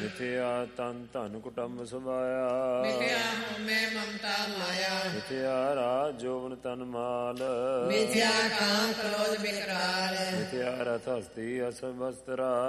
ਮਿਥਿਆ ਤਨ ਧਨ ਕੁਟੰਬ ਸੁਭਾਇਆ ਮਿਥਿਆ ਹਉਮੈ ਮਮਤਾ ਮਾਇਆ ਮਿਥਿਆ ਰਾਜ ਜੋਬਨ ਤਨ ਮਾਲ ਮਿਥਿਆ ਕਾਮ ਕ੍ਰੋਧ ਵਿਕਰਾਲ ਮਿਥਿਆ ਰਥ ਹਸਤੀ ਅਸ ਵਸਤਰਾ